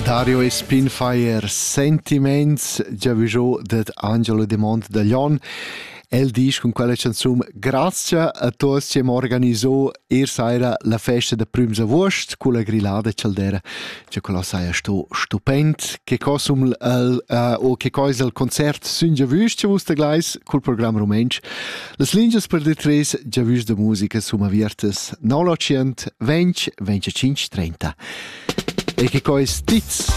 Dario e Spinfire Sentiments, già visto da Angelo De Mont da Lion. El dice con quella canzone grazie a tutti che mi organizzò ieri sera la festa da Prüms August con la grillada cialdera. Cioè quella sera sto stupendo. Che cosa o che cosa il concerto sono già visto vostra gleis col programma romansch. Le linges per de tres già visto da musica sono avviertes 920 25 30. E che cosa stitz